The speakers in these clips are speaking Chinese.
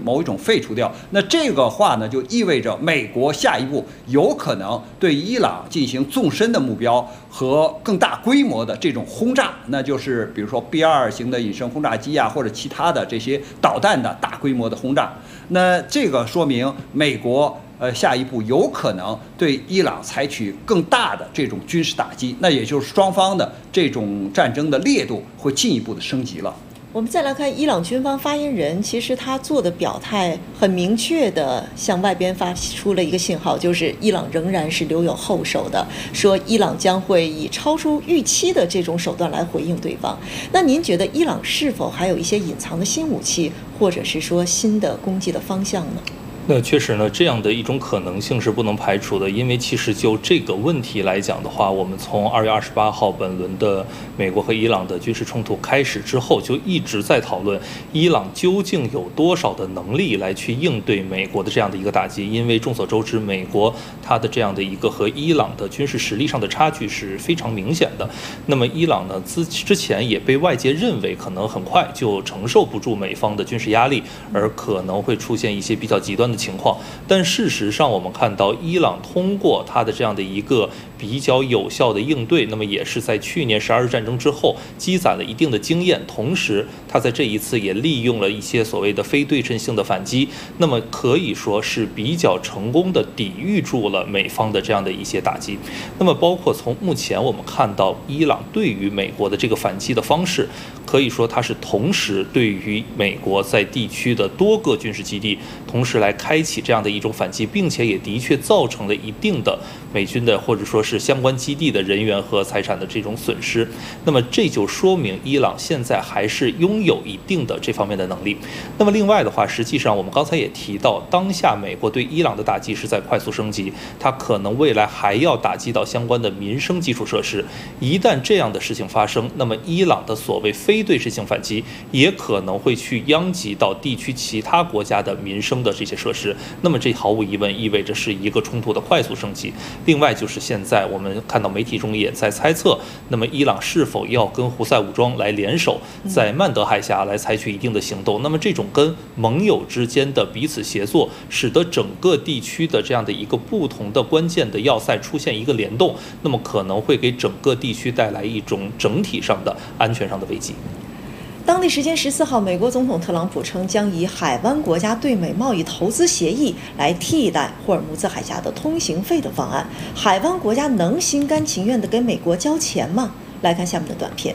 某一种废除掉。那这个话呢，就意味着美国下一步有可能对伊朗进行纵深的目标和更大规模的这种轰炸，那就是比如说 B-2型的隐身轰炸机啊，或者其他的这些导弹的大规模的轰炸。那这个说明美国下一步有可能对伊朗采取更大的这种军事打击，那也就是双方的这种战争的烈度会进一步的升级了。 我们再来看伊朗军方发言人，其实他做的表态很明确的向外边发出了一个信号，就是伊朗仍然是留有后手的，说伊朗将会以超出预期的这种手段来回应对方。那您觉得伊朗是否还有一些隐藏的新武器，或者是说新的攻击的方向呢？ 那确实呢，这样的一种可能性是不能排除的，因为其实就这个问题来讲的话，我们从2月28号本轮的美国和伊朗的军事冲突开始之后，就一直在讨论伊朗究竟有多少的能力来去应对美国的这样的一个打击。因为众所周知，美国它的这样的一个和伊朗的军事实力上的差距是非常明显的。那么伊朗呢，之前也被外界认为可能很快就承受不住美方的军事压力，而可能会出现一些比较极端的情况。但事实上我们看到伊朗通过它的这样的一个比较有效的应对，那么也是在去年12日战争之后积攒了一定的经验，同时它在这一次也利用了一些所谓的非对称性的反击，那么可以说是比较成功的抵御住了美方的这样的一些打击。那么包括从目前我们看到伊朗对于美国的这个反击的方式，可以说它是同时对于美国在地区的多个军事基地同时来开启这样的一种反击，并且也的确造成了一定的美军的或者说是相关基地的人员和财产的这种损失。那么这就说明伊朗现在还是拥有一定的这方面的能力。那么另外的话，实际上我们刚才也提到，当下美国对伊朗的打击是在快速升级，它可能未来还要打击到相关的民生基础设施。一旦这样的事情发生，那么伊朗的所谓非对称性反击也可能会去殃及到地区其他国家的民生的这些设施。那么这毫无疑问意味着是一个冲突的快速升级。另外就是现在我们看到媒体中也在猜测，那么伊朗是否要跟胡塞武装来联手，在曼德海峡来采取一定的行动。那么这种跟盟友之间的彼此协作，使得整个地区的这样的一个不同的关键的要塞出现一个联动，那么可能会给整个地区带来一种整体上的安全上的危机。 当地时间14号，美国总统特朗普称将以海湾国家对美贸易投资协议来替代霍尔木兹海峡的通行费的方案。海湾国家能心甘情愿地给美国交钱吗？来看下面的短片。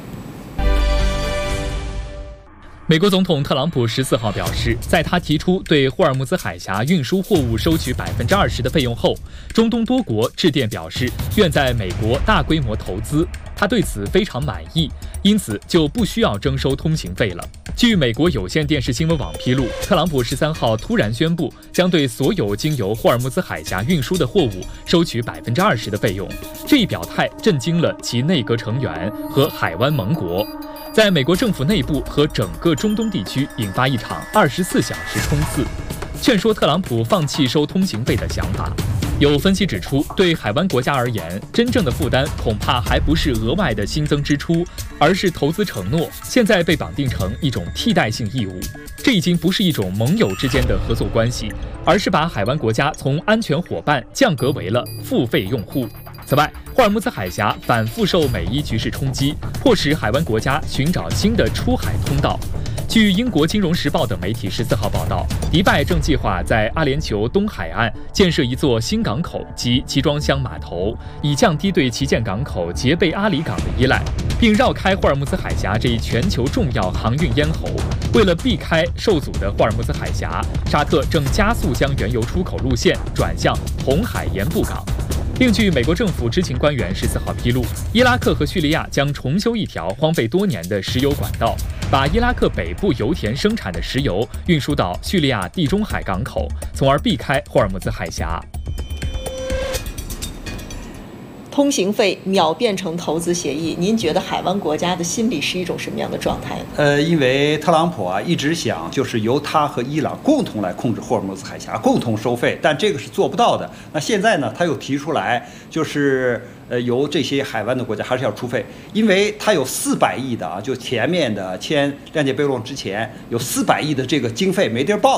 美国总统特朗普14号表示，在他提出对霍尔木兹海峡运输货物收取20%的费用后，中东多国致电表示愿在美国大规模投资，他对此非常满意，因此就不需要征收通行费了。据美国有线电视新闻网披露，特朗普13号突然宣布将对所有经由霍尔木兹海峡运输的货物收取20%的费用，这一表态震惊了其内阁成员和海湾盟国，在美国政府内部和整个中东地区引发一场24小时冲刺，劝说特朗普放弃收通行费的想法。有分析指出，对海湾国家而言，真正的负担恐怕还不是额外的新增支出，而是投资承诺现在被绑定成一种替代性义务。这已经不是一种盟友之间的合作关系，而是把海湾国家从安全伙伴降格为了付费用户。此外，霍尔木兹海峡反复受美伊局势冲击，迫使海湾国家寻找新的出海通道。据英国《金融时报》等媒体14号报道，迪拜正计划在阿联酋东海岸建设一座新港口及集装箱码头，以降低对旗舰港口杰贝阿里港的依赖，并绕开霍尔木兹海峡这一全球重要航运咽喉。为了避开受阻的霍尔木兹海峡，沙特正加速将原油出口路线转向红海盐步港。另据美国政府知情官员14号披露，伊拉克和叙利亚将重修一条荒废多年的石油管道，把伊拉克北部油田生产的石油运输到叙利亚地中海港口，从而避开霍尔木兹海峡。 通行费秒变成投资协议，您觉得海湾国家的心理是一种什么样的状态呢？ 因为特朗普一直想就是由他和伊朗共同来控制霍尔木兹海峡，共同收费，但这个是做不到的。那现在呢，他又提出来就是由这些海湾的国家还是要出费，因为他有400亿的就前面的签谅解备忘录之前有400亿的这个经费没地儿报。